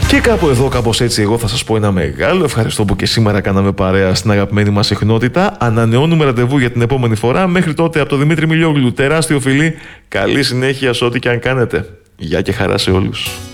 Και κάπου εδώ, κάπως έτσι, εγώ θα σας πω ένα μεγάλο ευχαριστώ που και σήμερα κάναμε παρέα στην αγαπημένη μας συχνότητα. Ανανεώνουμε ραντεβού για την επόμενη φορά. Μέχρι τότε, από το Δημήτρη Μιλιόγλου, τεράστιο φιλί. Καλή συνέχεια σε ό,τι και αν κάνετε. Γεια και χαρά σε όλους.